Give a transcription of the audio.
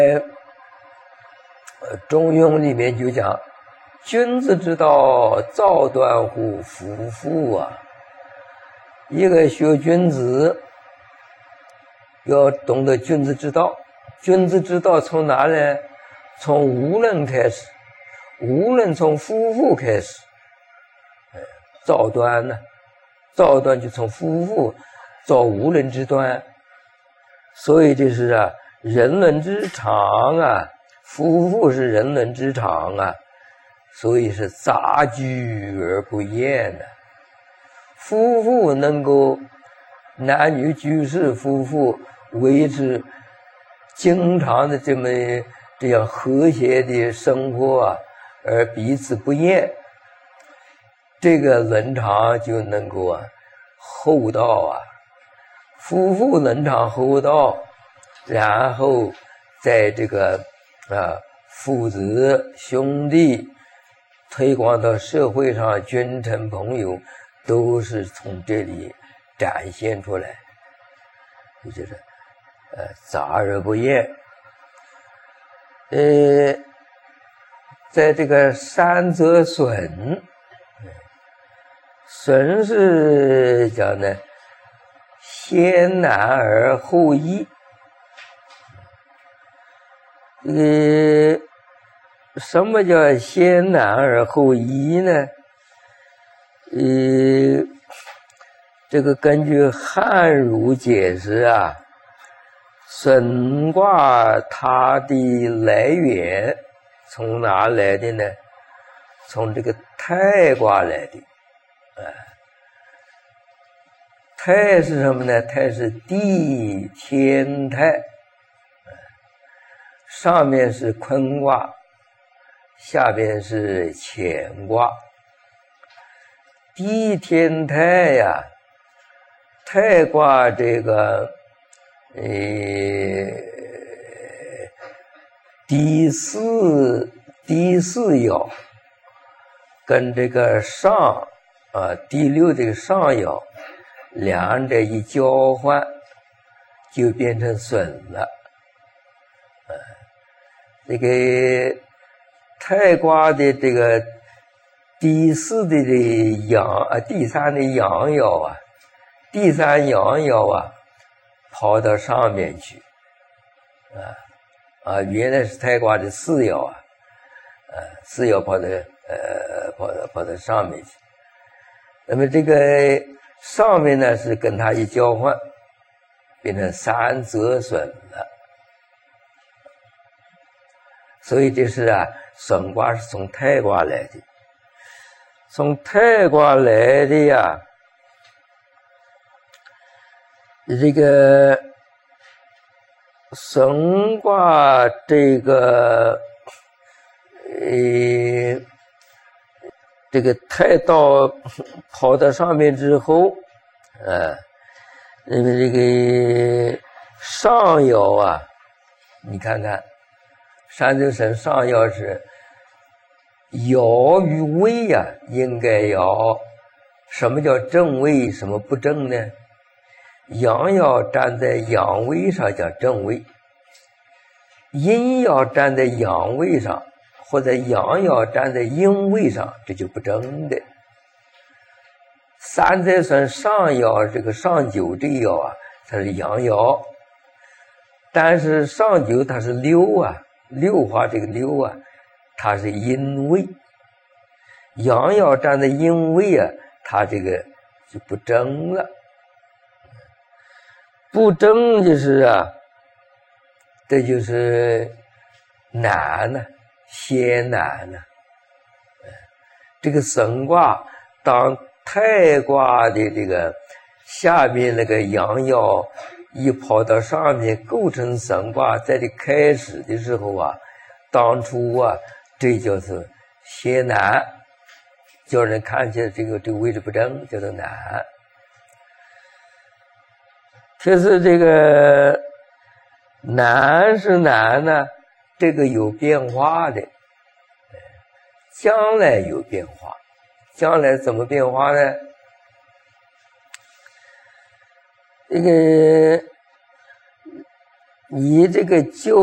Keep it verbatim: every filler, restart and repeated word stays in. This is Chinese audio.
呃，《中庸》里面就讲，君子之道，造端乎夫妇啊。一个学君子，要懂得君子之道。君子之道从哪呢？从无人开始，无人从夫妇开始。造端呢，造端就从夫妇造无人之端。所以这是啊，人伦之常啊，夫妇是人伦之常啊，所以是杂居而不厌的。夫妇能够男女居士夫妇维持经常的这么这样和谐的生活啊，而彼此不厌，这个伦常就能够啊厚道啊。夫妇伦常厚道，然后在这个啊父子兄弟推广到社会上，君臣朋友都是从这里展现出来，就是呃杂而不厌。呃，在这个三则损，损是讲呢，先难而后易。这个什么叫先难而后易呢？呃，这个根据汉儒解释啊，损卦它的来源从哪来的呢？从这个泰卦来的。啊，泰是什么呢？泰是地天泰，上面是坤卦，下边是乾卦。地天泰呀，泰卦这个呃第四第四爻跟这个上啊第六这个上爻两者一交换，就变成损了。呃，这个泰卦的这个第四的这阳啊，第三的阳爻啊，第三阳爻啊，跑到上面去，啊啊，原来是泰卦的四爻啊，呃、啊，四爻跑到呃跑到跑到上面去。那么这个上面呢是跟它一交换，变成三则损了。所以这是啊，损卦是从泰卦来的。从泰卦来的呀，这个损卦这个呃这个泰到跑到上面之后，呃，因为这个上爻啊，你看看三则损上爻是爻与位呀、啊，应该要什么叫正位，什么不正呢？阳爻站在阳位上叫正位，阴爻站在阳位上，或者阳爻站在阴位上，这就不正的。三则损上爻这个上九这爻啊，它是阳爻，但是上九它是六啊，六画这个六啊，它是阴位，阳爻站在阴位啊，它这个就不正了。不正就是啊，这就是难呢、啊，先难呢、啊。这个损卦当泰卦的这个下面那个阳爻一跑到上面构成损卦，在这开始的时候啊，当初啊，这就是先难，叫人看起来这个这个位置不正，叫做难。可是这个难是难呢，这个有变化的，将来有变化，将来怎么变化呢？这个你这个就